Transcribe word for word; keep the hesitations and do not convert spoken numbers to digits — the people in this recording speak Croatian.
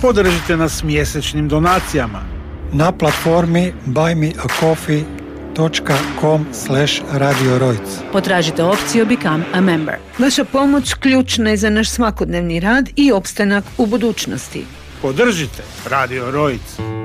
Podržite nas mjesečnim donacijama na platformi buy me a coffee dot com slash radio rojc. Potražite opciju Become a Member. Vaša pomoć ključna je za naš svakodnevni rad i opstanak u budućnosti. Podržite Radio Rojc.